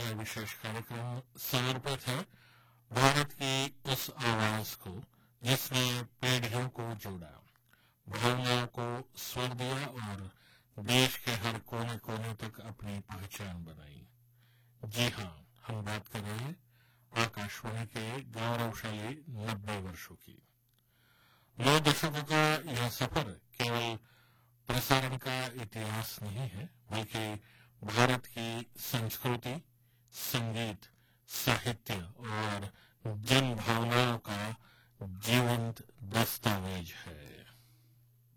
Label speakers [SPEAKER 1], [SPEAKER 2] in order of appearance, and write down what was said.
[SPEAKER 1] हमारा विशेष कार्यक्रम समर्पित है भारत की उस आवाज को जिसने पीढ़ियों को जोड़ा, भावनाओं को स्वर दिया और देश के हर कोने कोने तक अपनी पहचान बनाई। जी हाँ, हम बात कर रहे हैं आकाशवाणी के गौरवशाली 90 वर्षों की। 9 दशकों का यह सफर केवल प्रसारण का इतिहास नहीं है, बल्कि भारत की संस्कृति, संगीत, साहित्य और जन भावनाओं का जीवंत दस्तावेज है।